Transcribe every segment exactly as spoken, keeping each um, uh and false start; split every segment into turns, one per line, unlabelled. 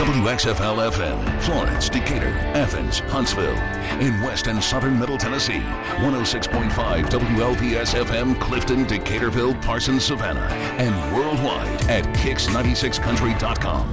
W X F L F M, Florence, Decatur, Athens, Huntsville. In West and Southern Middle Tennessee, one oh six point five W L P S F M, Clifton, Decaturville, Parsons, Savannah. And worldwide at kicks ninety-six country dot com.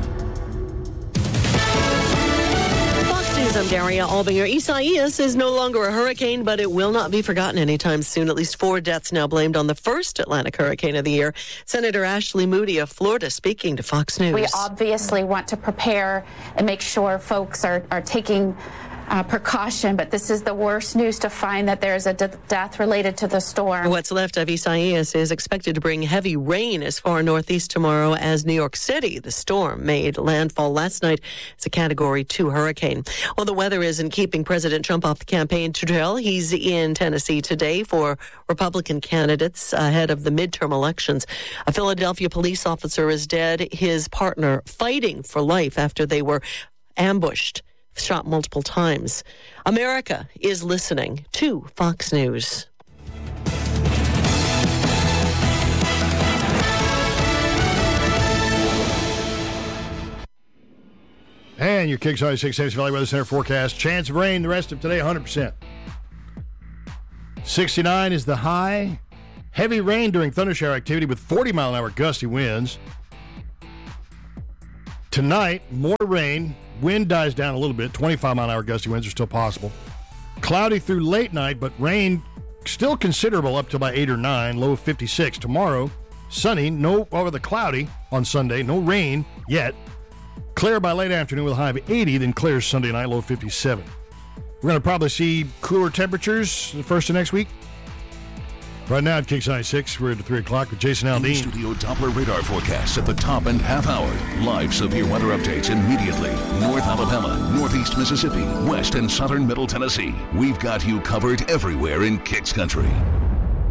I'm Daria Albinger. Isaias is no longer a hurricane, but it will not be forgotten anytime soon. At least four deaths now blamed on the first Atlantic hurricane of the year. Senator Ashley Moody of Florida speaking to Fox News.
We obviously want to prepare and make sure folks are, are taking Uh, precaution, but this is the worst news to find that there's a de- death related to the storm.
What's left of Isaias is expected to bring heavy rain as far northeast tomorrow as New York City. The storm made landfall last night as a Category two hurricane. Well, the weather isn't keeping President Trump off the campaign trail. He's in Tennessee today for Republican candidates ahead of the midterm elections. A Philadelphia police officer is dead. His partner fighting for life after they were ambushed. Shot multiple times. America is listening to Fox News.
And your Kicks ninety-six Tennessee Valley Weather Center forecast. Chance of rain the rest of today, one hundred percent. sixty-nine is the high. Heavy rain during thundershower activity with forty mile an hour gusty winds. Tonight, more rain. Wind dies down a little bit. twenty-five mile an hour gusty winds are still possible. Cloudy through late night, but rain still considerable up to about eight or nine, low of fifty-six. Tomorrow, sunny, no over the cloudy on Sunday, no rain yet. Clear by late afternoon with a high of eighty, then clears Sunday night, low of fifty-seven. We're going to probably see cooler temperatures the first of next week. Right now at Kicks ninety-six, we're at three o'clock with Jason Aldean.
In the studio Doppler radar forecast at the top and half hour. Live severe weather updates immediately. North Alabama, Northeast Mississippi, West and Southern Middle Tennessee. We've got you covered everywhere in Kicks Country.